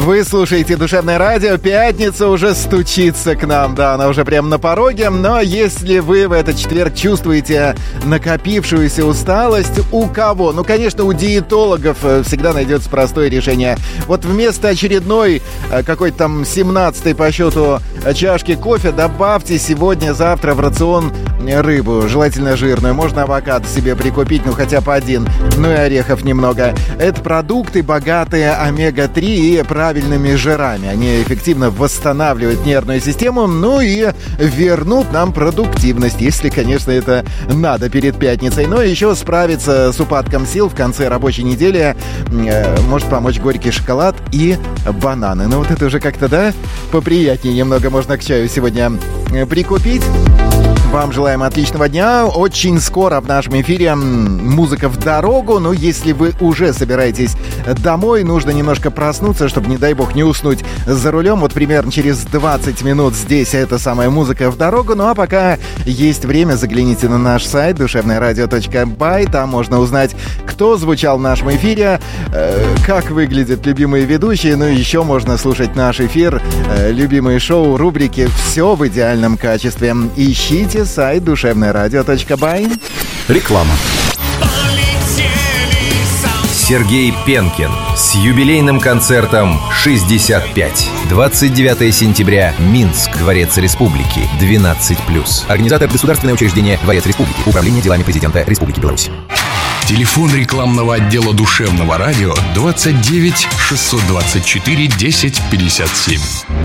Вы слушаете «Душевное радио». Пятница уже стучится к нам, да, она уже прямо на пороге. Но если вы в этот четверг чувствуете накопившуюся усталость, у кого? Ну, конечно, у диетологов всегда найдется простое решение. Вот вместо очередной какой-то там 17-й по счету чашки кофе добавьте сегодня-завтра в рацион рыбу, желательно жирную. Можно авокадо себе прикупить, ну хотя бы один, ну и орехов немного. Это продукты, богатые омега-3 и правильными жирами. Они эффективно восстанавливают нервную систему, ну и вернут нам продуктивность, если, конечно, это надо перед пятницей. Но еще справиться с упадком сил в конце рабочей недели может помочь горький шоколад и бананы. Ну вот это уже как-то, да, поприятнее немного можно к чаю сегодня прикупить. Вам желаем отличного дня. Очень скоро в нашем эфире музыка в дорогу. Но если вы уже собираетесь домой, нужно немножко проснуться, чтобы, не дай бог, не уснуть за рулем. Вот примерно через 20 минут здесь эта самая музыка в дорогу. Ну а пока есть время, загляните на наш сайт душевнорадио.бай. Там можно узнать, кто звучал в нашем эфире, как выглядят любимые ведущие. Ну и еще можно слушать наш эфир, любимые шоу, рубрики. Все в идеальном качестве. Ищите сайт душевнорадио.бай. Реклама. Сергей Пенкин с юбилейным концертом 65. 29 сентября. Минск. Дворец Республики. 12+. Организатор государственное учреждение Дворец Республики. Управление делами президента Республики Беларусь. Телефон рекламного отдела Душевного радио 29 624 10 57.